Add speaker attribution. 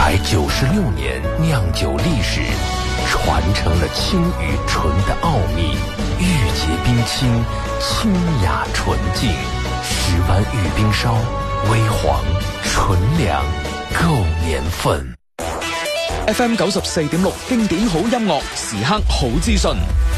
Speaker 1: 196年酿酒历史，传承了清与纯的奥秘，玉洁冰清，清雅纯净。10湾玉冰烧，微黄纯良，夠年份。
Speaker 2: FM 94.6經典好音樂，時刻好資訊。